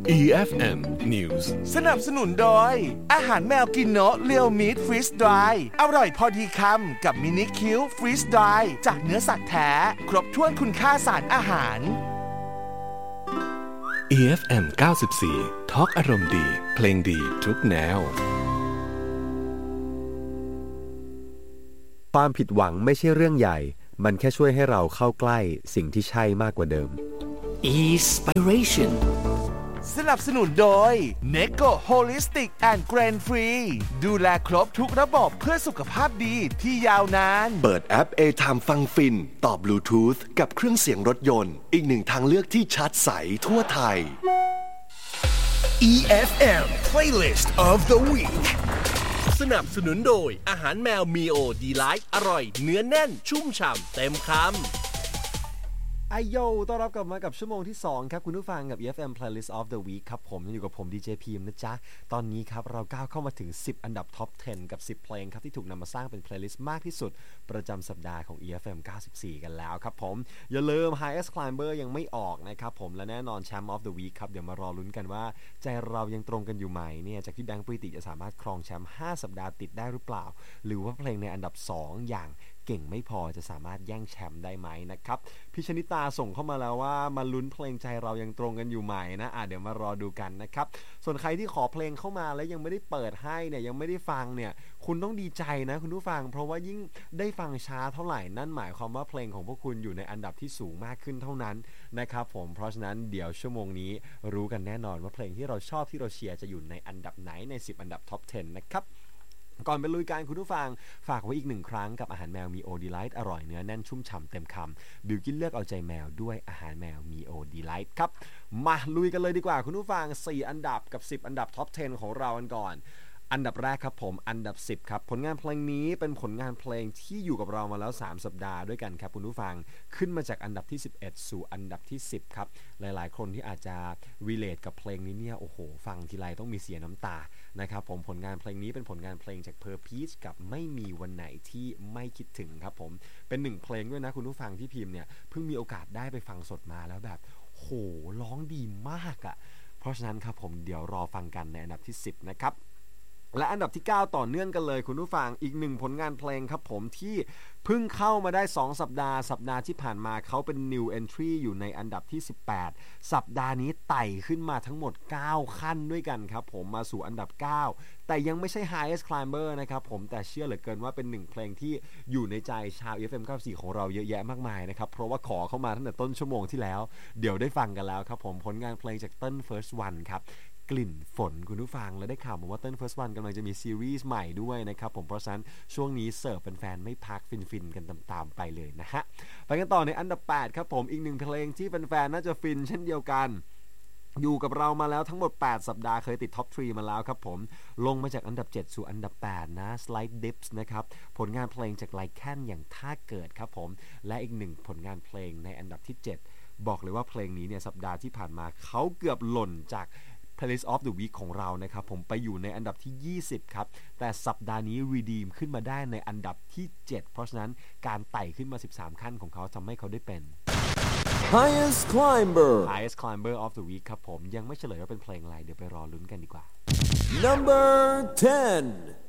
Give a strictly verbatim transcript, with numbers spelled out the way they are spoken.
อี เอฟ เอ็ม News สนับสนุนโดยอาหารแมวกินโนะเรียวมิตฟรีสดรายอร่อยพอดีคำกับมินิคิวฟรีสดรายจากเนื้อสัตว์แท้ครบถ้วนคุณค่าสารอาหารอี เอฟ เอ็ม เก้าสิบสี่ทอล์กอารมณ์ดีเพลงดีทุกแนวความผิดหวังไม่ใช่เรื่องใหญ่มันแค่ช่วยให้เราเข้าใกล้สิ่งที่ใช่มากกว่าเดิม Inspiration สนับสนุนโดย Neko Holistic and Grain Free ดูแลครบทุกระบบเพื่อสุขภาพดีที่ยาวนานเปิดแอป A-Time ฟังฟินต่อบลูทูธกับเครื่องเสียงรถยนต์อีกหนึ่งทางเลือกที่ชัดใสทั่วไทยอี เอฟ เอ็ม Playlist of the Week สนับสนุนโดยอาหารแมวมีโอดีไลท์อร่อยเนื้อแน่นชุ่มฉ่ำเต็มคำไอโยต้อนรับกลับมากับชั่วโมงที่สองครับคุณผู้ฟังกับ อี เอฟ เอ็ม Playlist of the Week ครับผมยังอยู่กับผมดีเจพีมนะจ๊ะตอนนี้ครับเราก้าวเข้ามาถึงสิบอันดับท็อปสิบกับสิบเพลงครับที่ถูกนำมาสร้างเป็น Playlist มากที่สุดประจำสัปดาห์ของ อี เอฟ เอ็ม เก้าสิบสี่กันแล้วครับผมอย่าลืม Highest Climber ยังไม่ออกนะครับผมและแน่นอน Champ of the Week ครับเดี๋ยวมารอลุ้นกันว่าใจเรายังตรงกันอยู่ไหมเนี่ยจากที่แบงค์ปริติจะสามารถครองแชมป์ห้าสัปดาห์ติดได้หรือเปล่าหรือว่าเพลงในอันดับสองอย่างเก่งไม่พอจะสามารถแย่งแชมป์ได้ไหมนะครับพี่ชนิตาส่งเข้ามาแล้วว่ามาลุ้นเพลงใจเรายังตรงกันอยู่ไหมนะอ่ะเดี๋ยวมารอดูกันนะครับส่วนใครที่ขอเพลงเข้ามาแล้วยังไม่ได้เปิดให้เนี่ยยังไม่ได้ฟังเนี่ยคุณต้องดีใจนะคุณผู้ฟังเพราะว่ายิ่งได้ฟังช้าเท่าไหร่นั่นหมายความว่าเพลงของพวกคุณอยู่ในอันดับที่สูงมากขึ้นเท่านั้นนะครับผมเพราะฉะนั้นเดี๋ยวชั่วโมงนี้รู้กันแน่นอนว่าเพลงที่เราชอบที่เราเชียร์จะอยู่ในอันดับไหนในสิบอันดับท็อปสิบนะครับก่อนไปลุยการคุณผู้ฟังฝากไว้อีกหนึ่งครั้งกับอาหารแมวมีโอดีไลท์อร่อยเนื้อแน่นชุ่มฉ่ำเต็มคำบิวกินเลือกเอาใจแมวด้วยอาหารแมวมีโอดีไลท์ครับมาลุยกันเลยดีกว่าคุณผู้ฟังสี่อันดับกับสิบอันดับท็อปสิบของเรากันก่อนอันดับแรกครับผมอันดับสิบครับผลงานเพลงนี้เป็นผลงานเพลงที่อยู่กับเรามาแล้วสามสัปดาห์ด้วยกันครับคุณผู้ฟังขึ้นมาจากอันดับที่สิบเอ็ดสู่อันดับที่สิบครับหลายๆคนที่อาจจะ relate กับเพลงนี้เนี่ยโอ้โหฟังทีไรต้องมีเสียน้ำตานะครับผมผลงานเพลงนี้เป็นผลงานเพลงจาก Purpose กับไม่มีวันไหนที่ไม่คิดถึงครับผมเป็นหนึ่งเพลงด้วยนะคุณผู้ฟังที่พิมพ์เนี่ยเพิ่งมีโอกาสได้ไปฟังสดมาแล้วแบบโหร้องดีมากอ่ะเพราะฉะนั้นครับผมเดี๋ยวรอฟังกันในอันดับที่สิบนะครับและอันดับที่เก้าต่อเนื่องกันเลยคุณผู้ฟังอีกหนึ่งผลงานเพลงครับผมที่เพิ่งเข้ามาได้สองสัปดาห์สัปดาห์ที่ผ่านมาเขาเป็น New Entry อยู่ในอันดับที่สิบแปดสัปดาห์นี้ไต่ขึ้นมาทั้งหมดเก้าขั้นด้วยกันครับผมมาสู่อันดับเก้าแต่ยังไม่ใช่ Highest Climber นะครับผมแต่เชื่อเหลือเกินว่าเป็นหนึ่งเพลงที่อยู่ในใจชาว อี เอฟ เอ็ม เก้าสิบสี่ของเราเยอะแยะมากมายนะครับเพราะว่าขอเข้ามาตั้งแต่ต้นชั่วโมงที่แล้วเดี๋ยวได้ฟังกันแล้วครับผมผลงานเพลงจากเติ้ล First One ครับกลิ่นฝนคุณผู้ฟังและได้ข่าวมาว่าเติ้ล First One กำลังจะมีซีรีส์ใหม่ด้วยนะครับผมเพราะฉะนั้นช่วงนี้เสิร์ฟเป็นแฟนไม่พักฟินๆกันตามๆไปเลยนะฮะไปกันต่อในอันดับแปดครับผมอีกหนึ่งเพลงที่แฟนๆน่าจะฟินเช่นเดียวกันอยู่กับเรามาแล้วทั้งหมดแปดสัปดาห์เคยติดท็อปสามมาแล้วครับผมลงมาจากอันดับเจ็ดสู่อันดับแปดนะ Slight Dips นะครับผลงานเพลงจากไลแคนอย่างท่าเกิดครับผมและอีกหนึ่งผลงานเพลงในอันดับที่เจ็ดบอกเลยว่าเพลงนี้เนี่ยสัปดาห์ที่ผ่านมาเขาเกือบหล่นจากPlaylist of the Week ของเรานะครับผมไปอยู่ในอันดับที่ยี่สิบครับแต่สัปดาห์นี้ redeem ขึ้นมาได้ในอันดับที่เจ็ดเพราะฉะนั้นการไต่ขึ้นมาสิบสามขั้นของเขาทำให้เขาได้เป็น Highest Climber Highest Climber of the Week ครับผมยังไม่เฉลยว่าเป็นเพลงอะไรเดี๋ยวไปรอลุ้นกันดีกว่า Number ten